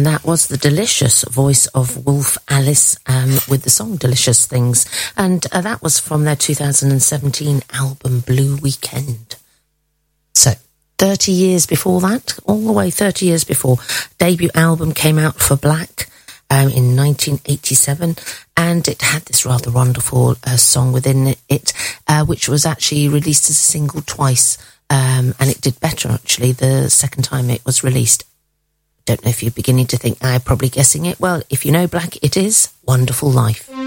And that was the delicious voice of Wolf Alice with the song Delicious Things. And that was from their 2017 album Blue Weekend. So 30 years before that, all the way 30 years before, debut album came out for Black in 1987, and it had this rather wonderful song within it, which was actually released as a single twice, and it did better actually the second time it was released. Don't know if you're beginning to think I'm probably guessing it. Well, if you know Black, it is Wonderful Life.